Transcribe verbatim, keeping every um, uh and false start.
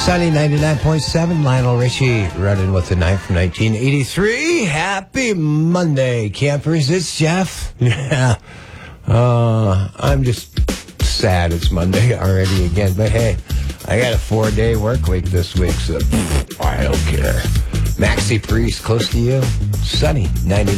Sunny ninety-nine point seven, Lionel Richie running with the knife from nineteen eighty-three. Happy Monday, campers. It's Jeff. Yeah. Uh, I'm just sad it's Monday already again. But hey, I got a four-day work week this week, so I don't care. Maxi Priest, close to you. Sunny ninety-nine.